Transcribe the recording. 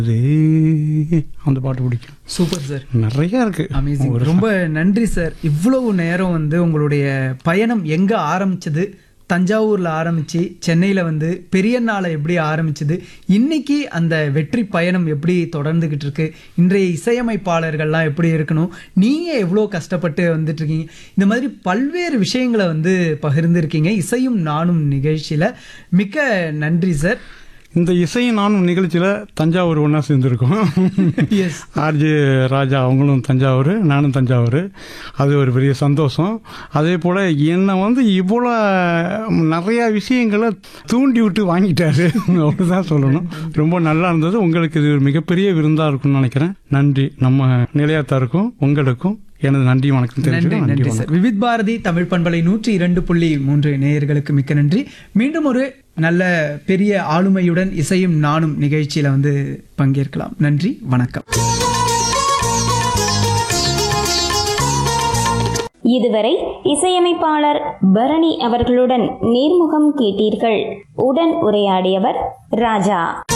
அந்த பாட்டு பிடிக்கும். சூப்பர் சார், நிறைய இருக்கு. அமேசிங். ரொம்ப நன்றி சார். இவ்வளவு நேரம் உங்களுடைய பயணம் எங்க ஆரம்பிச்சது, தஞ்சாவூர்ல ஆரம்பிச்சு சென்னையில பெரியண்ணால எப்படி ஆரம்பிச்சது, இன்னைக்கு அந்த வெற்றி பயணம் எப்படி தொடர்ந்துகிட்டு இருக்கு, இன்றைய இசையமைப்பாளர்கள்லாம் எப்படி இருக்கணும், நீங்க எவ்வளோ கஷ்டப்பட்டு வந்துட்டு இருக்கீங்க, இந்த மாதிரி பல்வேறு விஷயங்களை பகிர்ந்துருக்கீங்க இசையும் நானும் நிகழ்ச்சியில. மிக்க நன்றி சார். இந்த இசையும் நானும் நிகழ்ச்சியில் தஞ்சாவூர் ஒன்றா சேர்ந்துருக்கோம். ஆர்ஜே ராஜா அவங்களும் தஞ்சாவூர், நானும் தஞ்சாவூர். அது ஒரு பெரிய சந்தோஷம். அதே போல் என்னை இவ்வளோ நிறையா விஷயங்களை தூண்டி விட்டு வாங்கிட்டாரு அப்படிதான் சொல்லணும். ரொம்ப நல்லா இருந்தது. உங்களுக்கு இது ஒரு மிகப்பெரிய விருந்தாக இருக்கும்னு நினைக்கிறேன். நன்றி. நம்ம நிலையத்தாருக்கும் உங்களுக்கும் எனது நன்றி வணக்கம். நன்றி சார். விவித் பாரதி தமிழ் பண்பலை 102.3 நேயர்களுக்கு மிக்க நன்றி. மீண்டும் ஒரு நல்ல பெரிய ஆளுமையுடன் இசையும் நானும் நிகழ்ச்சியில பங்கேற்கலாம். நன்றி, வணக்கம். இதுவரை இசையமைப்பாளர் பரணி அவர்களுடன் நேர்முகம் கேட்டீர்கள். உடன் உரையாடியவர் ராஜா.